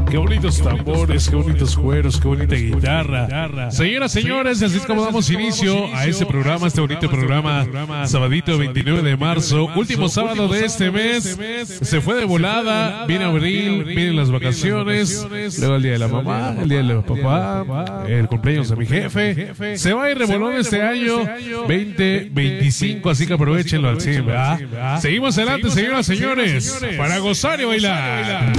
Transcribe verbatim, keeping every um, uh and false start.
Qué bonitos tambores, qué bonitos cueros, qué bonita guitarra. Señoras, señores, así es como damos inicio a este programa, este bonito programa. Sabadito veintinueve de marzo, último sábado de este mes. Se fue de volada, viene abril, vienen las vacaciones, luego el día de la mamá, el día del papá, el cumpleaños de mi jefe. Se va a ir revolón este año veinte veinticinco, así que aprovechenlo al cien, ¿verdad? Seguimos adelante, señoras, señores, para gozar y bailar.